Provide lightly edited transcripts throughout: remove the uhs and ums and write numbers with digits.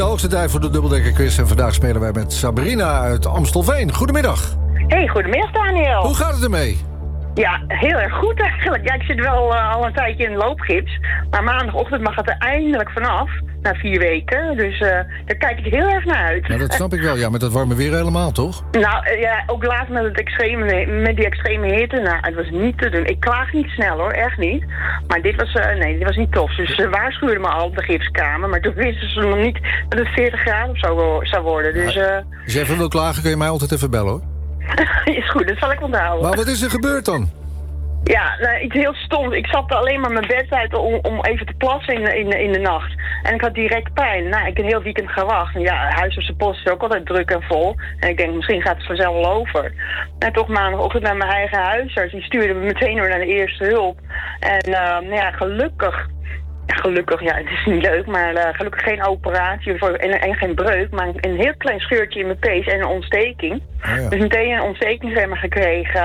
de hoogste tijd voor de Dubbeldekker Quiz. En vandaag spelen wij met Sabrina uit Amstelveen. Goedemiddag. Hey, goedemiddag Daniel. Hoe gaat het ermee? Ja, heel erg goed eigenlijk. Ja, ik zit wel al een tijdje in loopgips. Maar maandagochtend mag het er eindelijk vanaf. Na 4 weken. Dus daar kijk ik heel erg naar uit. Ja, dat snap ik wel. Ja, met dat warme weer helemaal, toch? Nou, ja, ook laatst met die extreme hitte. Nou, het was niet te doen. Ik klaag niet snel hoor, echt niet. Maar dit was niet tof. Dus ze waarschuwden me al op de gipskamer. Maar toen wisten ze nog niet dat het 40 graden of zo zou worden. Dus, als je even wil klagen, kun je mij altijd even bellen, hoor. is goed, dat zal ik onthouden. Maar wat is er gebeurd dan? Ja, iets heel stoms. Ik zat alleen maar mijn bed uit om even te plassen in de nacht. En ik had direct pijn. Nou, ik heb een heel weekend gewacht. En ja, huis op zijn post is ook altijd druk en vol. En ik denk, misschien gaat het vanzelf wel over. En toch maandagochtend naar mijn eigen huisarts. Die stuurde me meteen weer naar de eerste hulp. En gelukkig... Ja, gelukkig, ja, het is niet leuk, maar gelukkig geen operatie en geen breuk, maar een heel klein scheurtje in mijn pees en een ontsteking. Oh ja. Dus meteen een ontstekingsremmer gekregen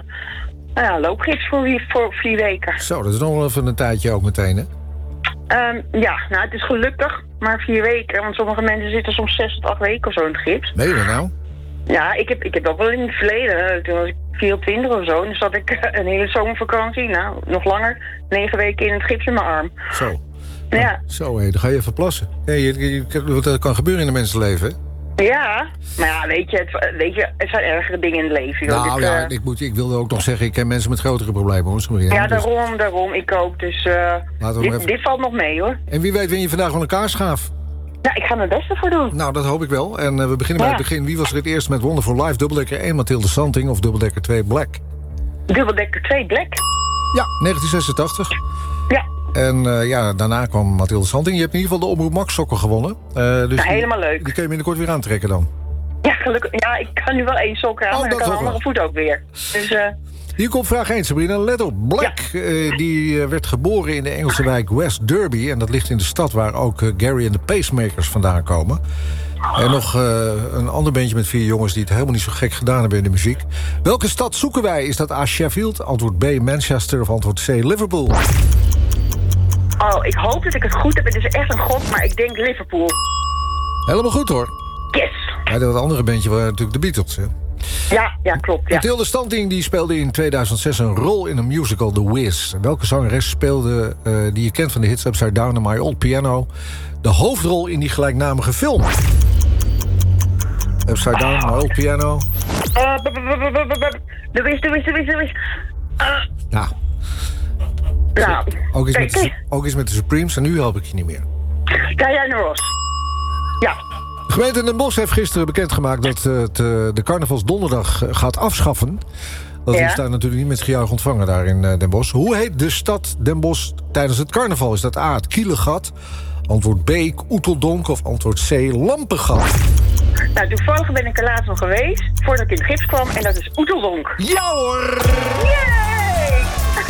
en loopgips voor 4 weken. Zo, dat is nog wel even een tijdje ook meteen, hè? Het is gelukkig maar 4 weken, want sommige mensen zitten soms 6 tot 8 weken of zo in het gips. Meen je dat nou? Ja, ik heb dat wel in het verleden, toen was ik 24 of zo, en dan zat ik een hele zomervakantie, nou, nog langer, 9 weken in het gips in mijn arm. Zo. Ja. Zo, hé, dan ga je even plassen. Hey, wat kan gebeuren in een mensenleven, hè? Ja, maar ja, weet je, het zijn ergere dingen in het leven. Joh. Nou ik wilde ook nog zeggen, ik ken mensen met grotere problemen, hoor. Ja, daarom, ik ook. Dus dit valt nog mee, hoor. En wie weet win je vandaag wel een kaarschaaf. Ja, ik ga mijn beste voor doen. Nou, dat hoop ik wel. En we beginnen bij het begin. Wie was er het eerst met Wonderful Life? Dubbeldekker 1 Mathilde Santing of Dubbeldekker 2 Black? Dubbeldekker 2 Black? Ja, 1986. Ja. En daarna kwam Mathilde Santing. Je hebt in ieder geval de Omroep Max sokken gewonnen. Dus helemaal leuk. Die kun je binnenkort weer aantrekken dan. Ja, gelukkig. Ja, ik kan nu wel 1 sok aan, maar ik kan de andere voet ook weer. Dus, Hier komt vraag 1, Sabrina. Let op. Black, die werd geboren in de Engelse wijk West Derby. En dat ligt in de stad waar ook Gary en de Pacemakers vandaan komen. En nog een ander bandje met 4 jongens die het helemaal niet zo gek gedaan hebben in de muziek. Welke stad zoeken wij? Is dat A, Sheffield, antwoord B, Manchester of antwoord C, Liverpool? Oh, ik hoop dat ik het goed heb. Het is echt een gok, maar ik denk Liverpool. Helemaal goed, hoor. Yes! Ja, dat andere bandje waren natuurlijk de Beatles, hè? Ja, klopt. Ja. Mathilde Santing die speelde in 2006 een rol in een musical, The Wiz. Welke zangeres speelde, die je kent van de hits Upside Down en My Old Piano, de hoofdrol in die gelijknamige film? Upside Down, My Old Piano. De Wiz. Ja. Nou, Ook eens met de Supremes en nu help ik je niet meer. Diana Ross. Ja. De gemeente Den Bosch heeft gisteren bekendgemaakt dat het de carnavalsdonderdag gaat afschaffen. Dat is daar natuurlijk niet met gejuich ontvangen daar in Den Bosch. Hoe heet de stad Den Bosch tijdens het carnaval? Is dat A, het Kielegat, antwoord B, Oeteldonk of antwoord C, Lampengat? Nou, toevallig ben ik er laatst nog geweest, voordat ik in het gips kwam, en dat is Oeteldonk. Ja hoor! Yay!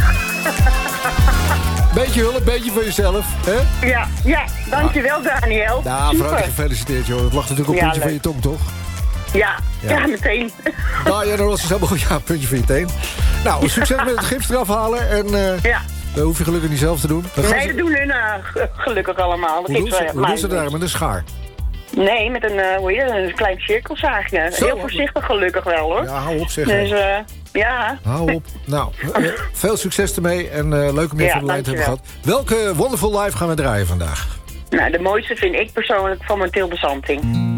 Beetje hulp, beetje voor jezelf, hè? Ja, dankjewel Daniel. Nou, van harte gefeliciteerd, joh. Dat lag natuurlijk op puntje van je tong, toch? Ja, meteen. Nou ja, dat was dus helemaal goed. Puntje van je teen. Nou, succes met het gips eraf halen. En dat hoef je gelukkig niet zelf te doen. Dat doen hun gelukkig allemaal. Hoe doen ze daar met een schaar? Nee, met een klein cirkelzaagje. Heel voorzichtig gelukkig wel, hoor. Ja, hou op, zeg. Dus, hou op. Nou, veel succes ermee en leuk om je van de lijn te hebben gehad. Welke Wonderful Life gaan we draaien vandaag? Nou, de mooiste vind ik persoonlijk van Mathilde Santing.